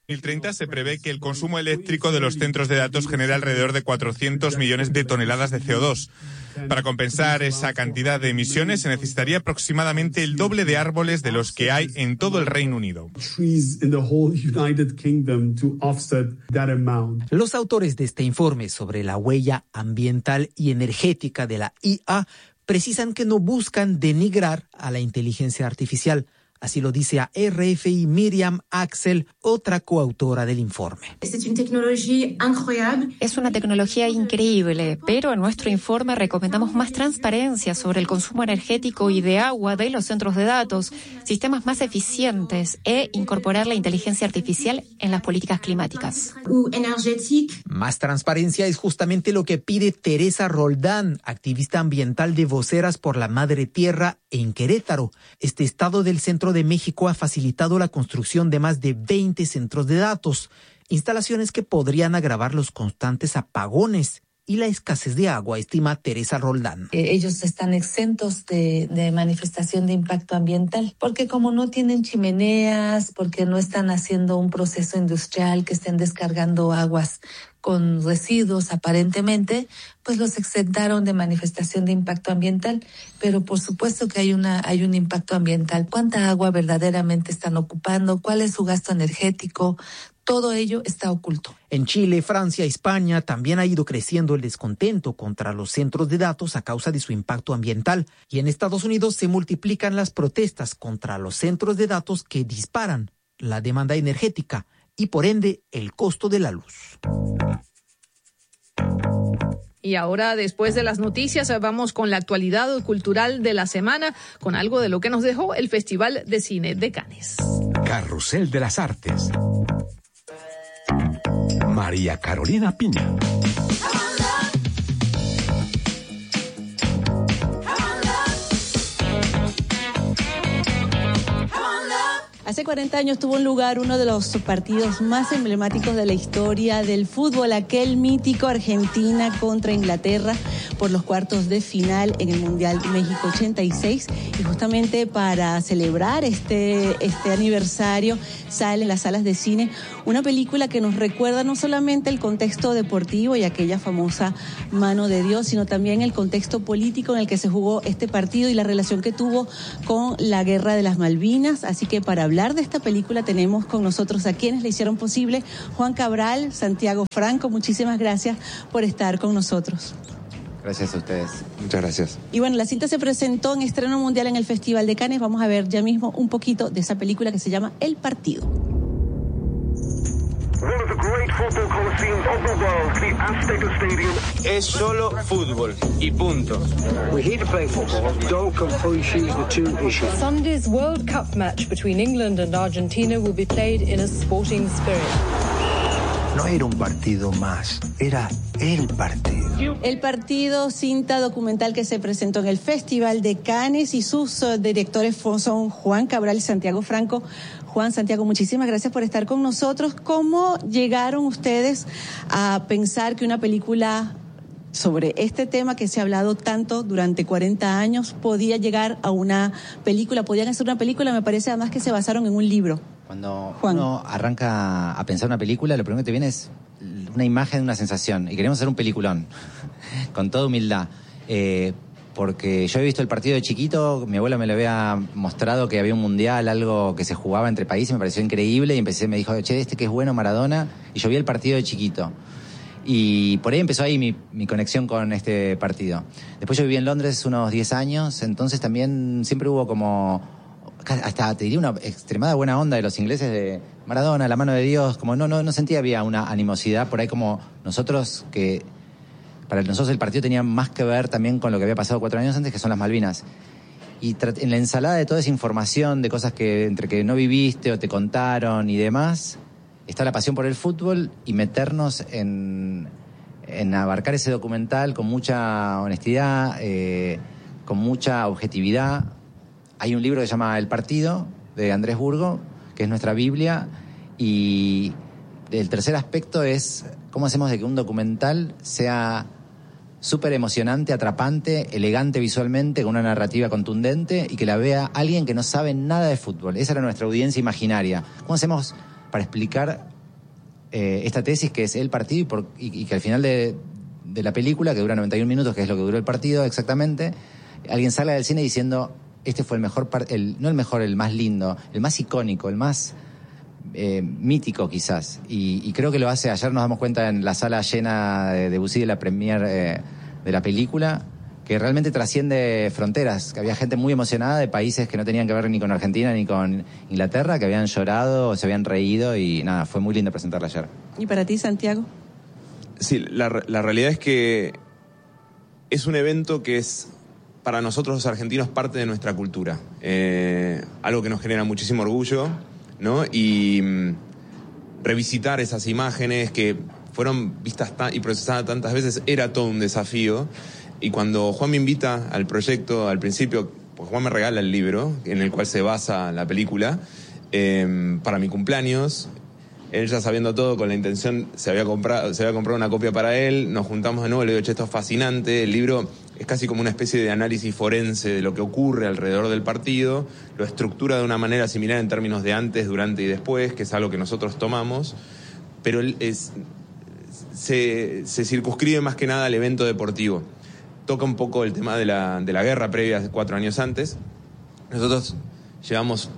2030 se prevé que el consumo eléctrico de los centros de datos genere alrededor de 400 millones de toneladas de CO2. Para compensar esa cantidad de emisiones se necesitaría aproximadamente el doble de árboles de los que hay en todo el Reino Unido. Los autores de este informe sobre la huella ambiental y energética de la IA precisan que no buscan denigrar a la inteligencia artificial. Así lo dice a RFI Miriam Axel, otra coautora del informe. Es una tecnología increíble, pero en nuestro informe recomendamos más transparencia sobre el consumo energético y de agua de los centros de datos, sistemas más eficientes e incorporar la inteligencia artificial en las políticas climáticas. Más transparencia es justamente lo que pide Teresa Roldán, activista ambiental de Voceras por la Madre Tierra en Querétaro. Este estado del centro de México ha facilitado la construcción de más de 20 centros de datos, instalaciones que podrían agravar los constantes apagones y la escasez de agua, estima Teresa Roldán. Ellos están exentos de manifestación de impacto ambiental, porque como no tienen chimeneas, porque no están haciendo un proceso industrial que estén descargando aguas con residuos aparentemente, pues los exentaron de manifestación de impacto ambiental, pero por supuesto que hay un impacto ambiental. ¿Cuánta agua verdaderamente están ocupando? ¿Cuál es su gasto energético? Todo ello está oculto. En Chile, Francia, España también ha ido creciendo el descontento contra los centros de datos a causa de su impacto ambiental. Y en Estados Unidos se multiplican las protestas contra los centros de datos que disparan la demanda energética y por ende el costo de la luz. Y ahora, después de las noticias, vamos con la actualidad cultural de la semana, con algo de lo que nos dejó el Festival de Cine de Cannes. Carrusel de las Artes. María Carolina Piña. Hace 40 años tuvo lugar uno de los partidos más emblemáticos de la historia del fútbol, aquel mítico Argentina contra Inglaterra por los cuartos de final en el Mundial México 86. Y justamente para celebrar este aniversario sale en las salas de cine una película que nos recuerda no solamente el contexto deportivo y aquella famosa mano de Dios, sino también el contexto político en el que se jugó este partido y la relación que tuvo con la Guerra de las Malvinas. Así que para hablar de esta película tenemos con nosotros a quienes la hicieron posible: Juan Cabral, Santiago Franco. Muchísimas gracias por estar con nosotros. Gracias a ustedes. Muchas gracias. Y bueno, la cinta se presentó en estreno mundial en el Festival de Cannes. Vamos a ver ya mismo un poquito de esa película que se llama El Partido. Es solo fútbol y punto. We're here to play football. Don't confuse the two issues. Sunday's World Cup match between England and Argentina will be played in a sporting spirit. No era un partido más, era el partido. El Partido, cinta documental que se presentó en el Festival de Cannes, y sus directores son Juan Cabral y Santiago Franco. Juan, Santiago, muchísimas gracias por estar con nosotros. ¿Cómo llegaron ustedes a pensar que una película sobre este tema que se ha hablado tanto durante 40 años podía llegar a una película, podían hacer una película? Me parece además que se basaron en un libro. Cuando uno arranca a pensar una película, lo primero que te viene es una imagen, una sensación. Y queremos hacer un peliculón, con toda humildad. Porque yo he visto el partido de chiquito, mi abuela me lo había mostrado que había un mundial, algo que se jugaba entre países, me pareció increíble, y me dijo, che, que es bueno, Maradona, y yo vi el partido de chiquito. Y por ahí empezó mi conexión con este partido. Después yo viví en Londres unos 10 años, entonces también siempre hubo como, hasta te diría, una extremada buena onda de los ingleses de Maradona, la mano de Dios, como no sentía había una animosidad por ahí como nosotros, que para nosotros el partido tenía más que ver también con lo que había pasado 4 años antes, que son las Malvinas. Y en la ensalada de toda esa información, de cosas que entre que no viviste o te contaron y demás, está la pasión por el fútbol y meternos en abarcar ese documental con mucha honestidad, con mucha objetividad. Hay un libro que se llama El Partido, de Andrés Burgo, que es nuestra Biblia, y el tercer aspecto es cómo hacemos de que un documental sea súper emocionante, atrapante, elegante visualmente, con una narrativa contundente, y que la vea alguien que no sabe nada de fútbol. Esa era nuestra audiencia imaginaria. ¿Cómo hacemos para explicar esta tesis que es el partido y que al final de la película, que dura 91 minutos, que es lo que duró el partido exactamente, alguien salga del cine diciendo, este fue el mejor, no el mejor, el más lindo, el más icónico, el más mítico quizás. Y creo que lo hace, ayer nos damos cuenta en la sala llena de Debussy de la premiere de la película, que realmente trasciende fronteras, que había gente muy emocionada de países que no tenían que ver ni con Argentina ni con Inglaterra, que habían llorado, se habían reído y nada, fue muy lindo presentarla ayer. ¿Y para ti, Santiago? Sí, la realidad es que es un evento que es, para nosotros los argentinos, parte de nuestra cultura. Algo que nos genera muchísimo orgullo, ¿no? Y revisitar esas imágenes que fueron vistas y procesadas tantas veces era todo un desafío. Y cuando Juan me invita al proyecto al principio, pues Juan me regala el libro en el cual se basa la película para mi cumpleaños. Él ya sabiendo todo, con la intención, se había comprado una copia para él. Nos juntamos de nuevo, le digo, che, esto es fascinante. El libro es casi como una especie de análisis forense de lo que ocurre alrededor del partido. Lo estructura de una manera similar en términos de antes, durante y después, que es algo que nosotros tomamos. Pero se circunscribe más que nada al evento deportivo. Toca un poco el tema de la guerra previa 4 años antes. Nosotros llevamos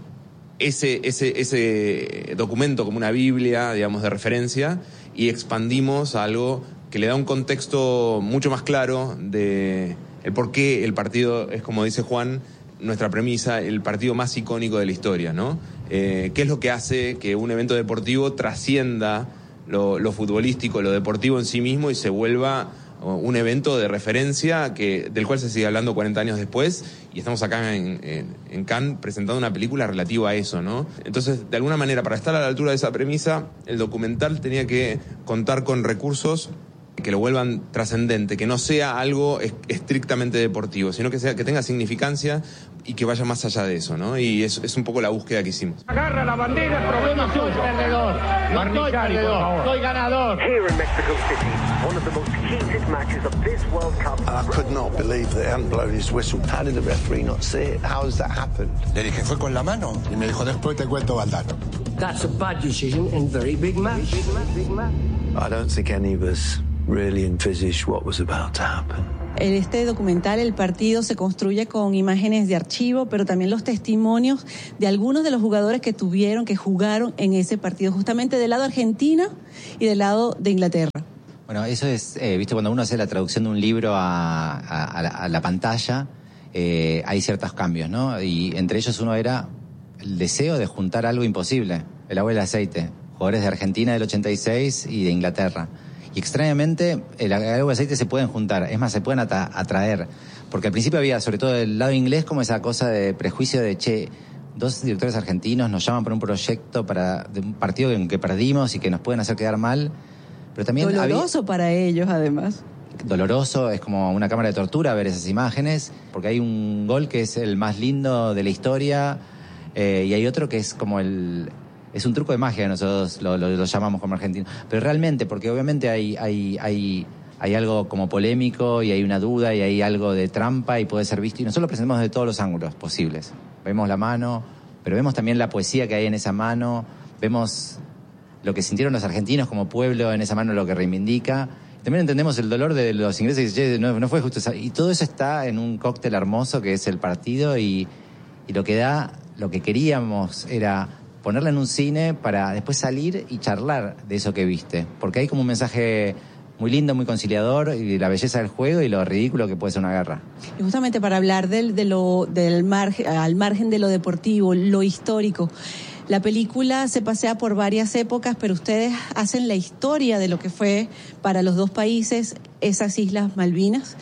ese documento como una biblia, digamos, de referencia, y expandimos a algo que le da un contexto mucho más claro de el por qué el partido es, como dice Juan, nuestra premisa, el partido más icónico de la historia, ¿no? ¿Qué es lo que hace que un evento deportivo trascienda lo futbolístico, lo deportivo en sí mismo y se vuelva un evento de referencia del cual se sigue hablando 40 años después, y estamos acá en Cannes presentando una película relativa a eso, ¿no? Entonces, de alguna manera, para estar a la altura de esa premisa, el documental tenía que contar con recursos que lo vuelvan trascendente, que no sea algo estrictamente deportivo, sino que tenga significancia y que vaya más allá de eso, ¿no? Y es un poco la búsqueda que hicimos. Agarra la bandera, problema no soy perdedor, no soy perdedor, soy ganador. Here in Mexico City, one of the most heated matches of this World Cup. I could not believe they hadn't blown his whistle. How did the referee not see it? How has that happened? Le dije, fue con la mano, y me dijo, después te cuento, Valdano. That's a bad decision and very big match. I don't think any of us really envisaged what was about to happen. En este documental, el partido se construye con imágenes de archivo, pero también los testimonios de algunos de los jugadores que jugaron en ese partido, justamente del lado de Argentina y del lado de Inglaterra. Bueno, eso es, viste, cuando uno hace la traducción de un libro a la pantalla, hay ciertos cambios, ¿no? Y entre ellos uno era el deseo de juntar algo imposible, el agua y el aceite, jugadores de Argentina del 86 y de Inglaterra. Y extrañamente, el agua y el aceite se pueden juntar, es más, se pueden atraer. Porque al principio había, sobre todo del lado inglés, como esa cosa de prejuicio de, che, 2 directores argentinos nos llaman por un proyecto de un partido en que perdimos y que nos pueden hacer quedar mal. Pero también doloroso para ellos, además. Doloroso, es como una cámara de tortura ver esas imágenes, porque hay un gol que es el más lindo de la historia, y hay otro que es como es un truco de magia, nosotros lo llamamos como argentinos. Pero realmente, porque obviamente hay algo como polémico y hay una duda y hay algo de trampa y puede ser visto. Y nosotros lo presentamos de todos los ángulos posibles. Vemos la mano, pero vemos también la poesía que hay en esa mano. Vemos lo que sintieron los argentinos como pueblo en esa mano, lo que reivindica. También entendemos el dolor de los ingleses que no fue justo. Y todo eso está en un cóctel hermoso que es el partido y lo que queríamos era ponerla en un cine para después salir y charlar de eso que viste. Porque hay como un mensaje muy lindo, muy conciliador, y la belleza del juego y lo ridículo que puede ser una guerra. Y justamente para hablar al margen de lo deportivo, lo histórico, la película se pasea por varias épocas, pero ustedes hacen la historia de lo que fue para los dos países esas Islas Malvinas,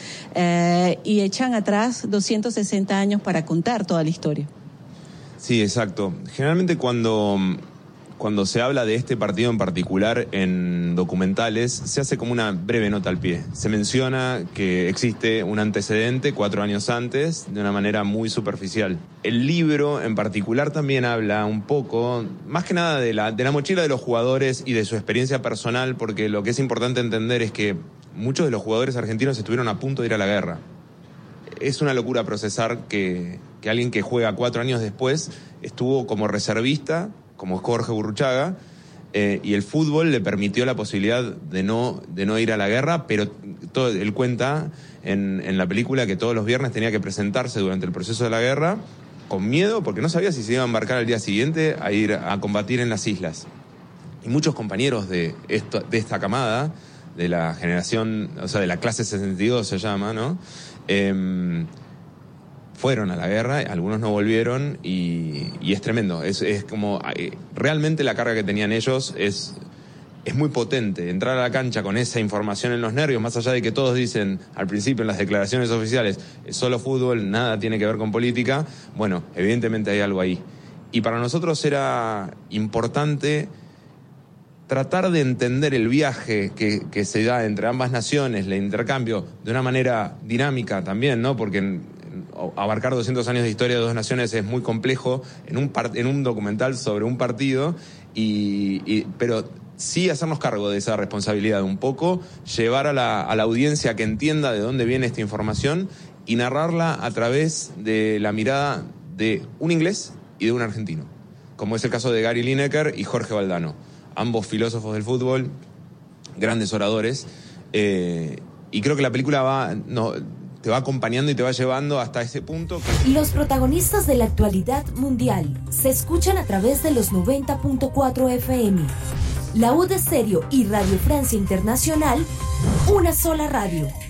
y echan atrás 260 años para contar toda la historia. Sí, exacto. Generalmente cuando se habla de este partido en particular en documentales, se hace como una breve nota al pie. Se menciona que existe un antecedente 4 años antes, de una manera muy superficial. El libro en particular también habla un poco, más que nada de la mochila de los jugadores y de su experiencia personal, porque lo que es importante entender es que muchos de los jugadores argentinos estuvieron a punto de ir a la guerra. Es una locura procesar que alguien que juega 4 años después estuvo como reservista, como Jorge Burruchaga, y el fútbol le permitió la posibilidad de no ir a la guerra, pero él cuenta en la película que todos los viernes tenía que presentarse durante el proceso de la guerra con miedo, porque no sabía si se iba a embarcar al día siguiente a ir a combatir en las islas. Y muchos compañeros de esta camada, de la generación, o sea, de la clase 62 se llama, ¿no? Fueron a la guerra, algunos no volvieron y es tremendo. Es como, realmente la carga que tenían ellos es muy potente. Entrar a la cancha con esa información en los nervios, más allá de que todos dicen al principio en las declaraciones oficiales, es solo fútbol, nada tiene que ver con política. Bueno, evidentemente hay algo ahí. Y para nosotros era importante tratar de entender el viaje que se da entre ambas naciones, el intercambio, de una manera dinámica también, ¿no? Porque abarcar 200 años de historia de dos naciones es muy complejo en un documental sobre un partido, pero sí hacernos cargo de esa responsabilidad un poco, llevar a la audiencia que entienda de dónde viene esta información y narrarla a través de la mirada de un inglés y de un argentino, como es el caso de Gary Lineker y Jorge Valdano, ambos filósofos del fútbol, grandes oradores, y creo que la película te va acompañando y te va llevando hasta ese punto. Los protagonistas de la actualidad mundial se escuchan a través de los 90.4 FM. La U de Stereo y Radio Francia Internacional, una sola radio.